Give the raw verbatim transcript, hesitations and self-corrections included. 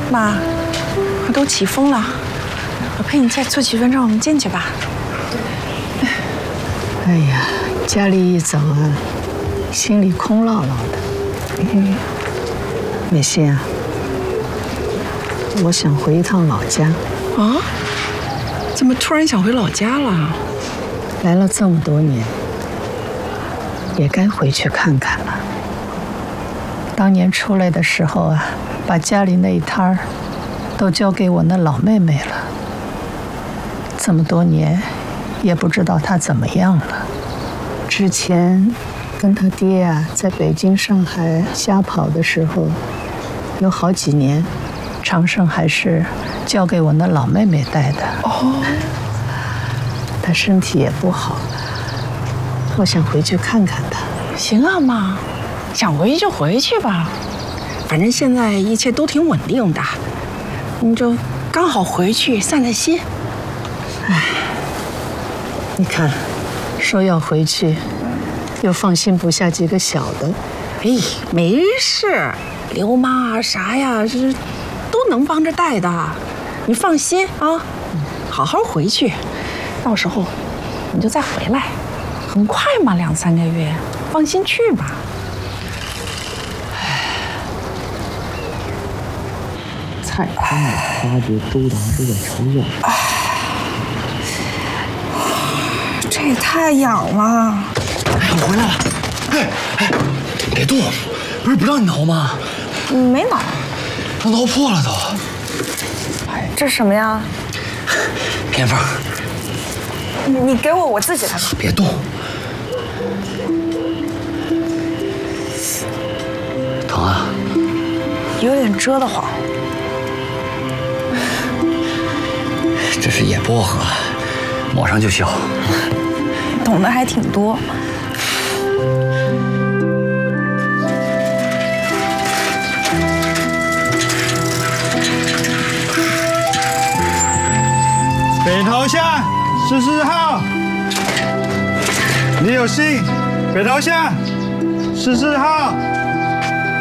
妈，我都起风了，我陪你再坐几分钟，我们进去吧。 哎呀，家里一走啊，心里空落落的。嗯，美心啊，我想回一趟老家。 啊？怎么突然想回老家了？ 来了这么多年，也该回去看看了。当年出来的时候啊，把家里那一摊儿都交给我那老妹妹了。这么多年，也不知道她怎么样了。之前跟她爹啊，在北京、上海瞎跑的时候，有好几年，长盛还是交给我那老妹妹带的。哦。她身体也不好，我想回去看看她。 行啊，妈，想回去就回去吧，反正现在一切都挺稳定的，你就刚好回去散散心。 哎，你看，说要回去，又放心不下几个小的。 哎，没事，刘妈啥呀，这都能帮着带的，你放心啊，好好回去。到时候你就再回来，很快嘛，两三个月，放心去吧。 蔡康永发觉周达之的仇怨， 这也太痒了！ 哎，我回来了！哎哎，别动！不是不让你挠吗？ 没挠， 都挠破了都。 哎，这是什么呀？ 偏方。 你你给我，我自己来吧。 别动。疼啊？ 有点遮得慌。 这是野薄荷，抹上就消。 懂得还挺多。 北头巷十四号，你有信？北头巷十四号。